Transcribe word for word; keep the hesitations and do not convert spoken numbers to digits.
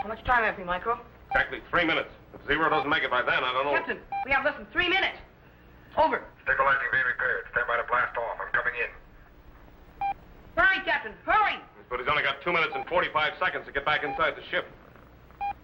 How much time have we, Micro? Exactly three minutes. If Zero doesn't make it by then, I don't know. Captain, we have less than three minutes. Over. Stabilizing being repaired. Stand by to blast off. I'm coming in. Hurry, Captain, hurry! But he's only got two minutes and forty-five seconds to get back inside the ship.